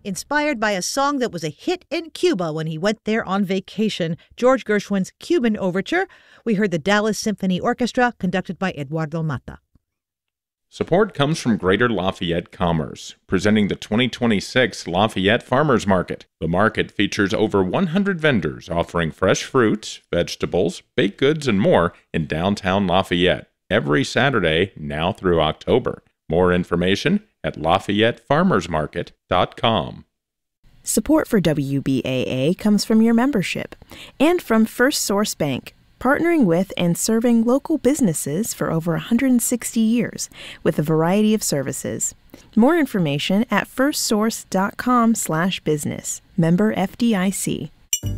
inspired by a song that was a hit in Cuba when he went there on vacation, George Gershwin's Cuban Overture. We heard the Dallas Symphony Orchestra, conducted by Eduardo Mata. Support comes from Greater Lafayette Commerce, presenting the 2026 Lafayette Farmers Market. The market features over 100 vendors offering fresh fruits, vegetables, baked goods, and more in downtown Lafayette every Saturday now through October. More information at LafayetteFarmersMarket.com. Support for WBAA comes from your membership and from First Source Bank, partnering with and serving local businesses for over 160 years with a variety of services. More information at firstsource.com/business. Member FDIC.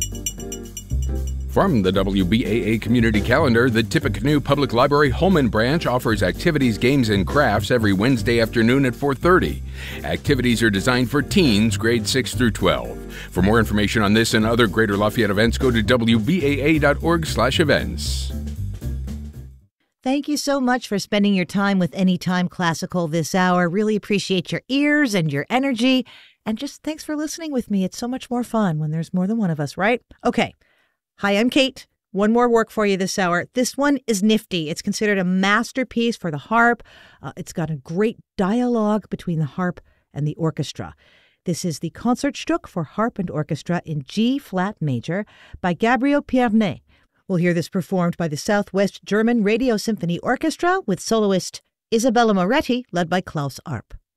From the WBAA Community Calendar, the Tippecanoe Public Library Holman Branch offers activities, games, and crafts every Wednesday afternoon at 4:30. Activities are designed for teens, grades 6 through 12. For more information on this and other Greater Lafayette events, go to wbaa.org/events. Thank you so much for spending your time with Anytime Classical this hour. Really appreciate your ears and your energy. And just thanks for listening with me. It's so much more fun when there's more than one of us, right? Okay. Hi, I'm Kate. One more work for you this hour. This one is nifty. It's considered a masterpiece for the harp. It's got a great dialogue between the harp and the orchestra. This is the Concertstück for harp and orchestra in G-flat major by Gabriel Pierné. We'll hear this performed by the Southwest German Radio Symphony Orchestra with soloist Isabella Moretti, led by Klaus Arp.